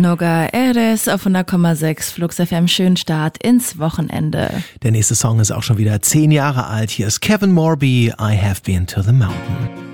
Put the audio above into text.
Noga Eres auf 100,6 Flux FM. Schönen Start ins Wochenende. Der nächste Song ist auch schon wieder 10 Jahre alt. Hier ist Kevin Morby, I Have Been to the Mountain.